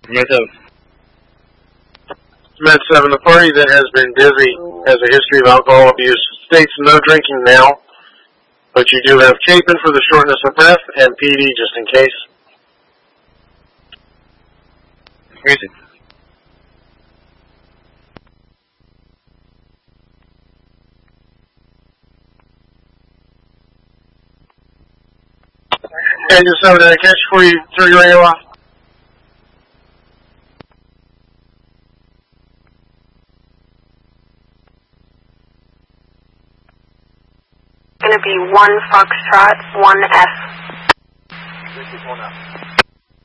Med 7. Med 7, the party that has been busy has a history of alcohol abuse. States no drinking now, but you do have Chapin for the shortness of breath and PD just in case. Music. Engine 7, did I catch before you threw your radio off? Gonna be 1 Foxtrot, 1 F. This is 1 F.